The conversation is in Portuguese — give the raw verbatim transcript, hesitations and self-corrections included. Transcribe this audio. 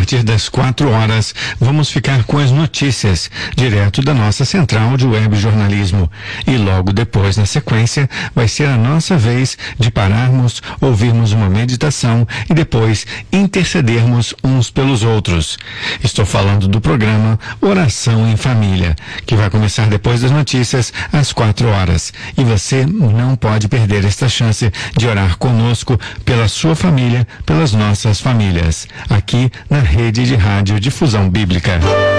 partir das quatro horas, vamos ficar com as notícias, direto da nossa central de web jornalismo. E logo depois, na sequência, vai ser a nossa vez de pararmos, ouvirmos uma meditação e depois intercedermos uns pelos outros. Estou falando do programa Oração em Família, que vai começar depois das notícias às quatro horas. E você não pode perder esta chance de orar conosco pela sua família, pelas nossas famílias, aqui na Rede de Rádio Difusão Bíblica.